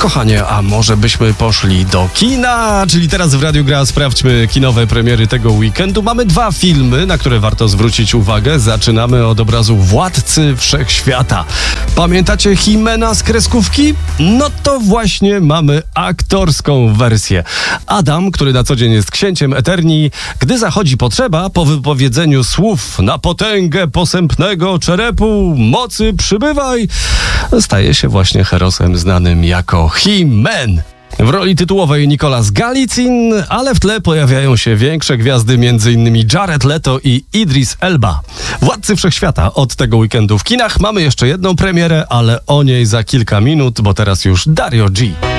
Kochanie, a może byśmy poszli do kina? Czyli teraz w Radiu Gra sprawdźmy kinowe premiery tego weekendu. Mamy 2 filmy, na które warto zwrócić uwagę. Zaczynamy od obrazu Władcy Wszechświata. Pamiętacie He-Mana z kreskówki? No to właśnie mamy aktorską wersję. Adam, który na co dzień jest księciem Eternii, gdy zachodzi potrzeba, po wypowiedzeniu słów na potęgę posępnego czerepu mocy przybywaj, staje się właśnie herosem znanym jako He-Man. W roli tytułowej Nicolas Galicin, ale w tle pojawiają się większe gwiazdy, m.in. Jared Leto i Idris Elba. Władcy Wszechświata od tego weekendu w kinach. Mamy jeszcze jedną premierę, ale o niej za kilka minut, bo teraz już Dario G.